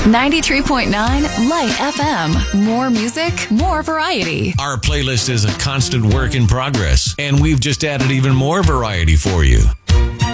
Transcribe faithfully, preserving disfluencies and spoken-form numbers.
ninety-three point nine Light F M. More music, more variety. Our playlist is a constant work in progress, and we've just added even more variety for you.